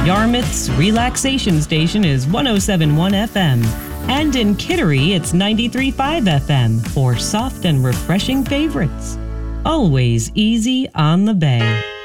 Yarmouth's relaxation station is 107.1 FM. And in Kittery, it's 93.5 FM for soft and refreshing favorites. Always easy on the bay.